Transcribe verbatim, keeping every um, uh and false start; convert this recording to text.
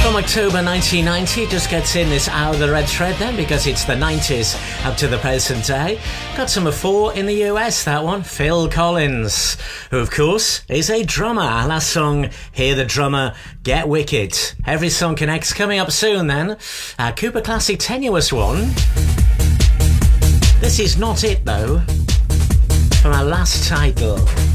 October nineteen ninety, just gets in this hour of the red thread then, because it's the nineties up to the present day. Got number four in the U S, that one, Phil Collins, who of course is a drummer. Our last song, Hear the Drummer Get Wicked. Every Song Connects coming up soon then. Our Cooper Classic Tenuous one. This is not it though, from our last title.